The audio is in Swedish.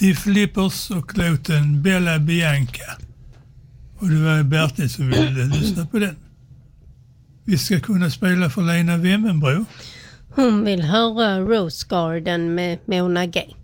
The Flippers och låten Bella Bianca. Och det var Bertil som ville lyssna på den. Vi ska kunna spela för Lena Wemmenbro. Hon vill höra Rose Garden med Mona Gay.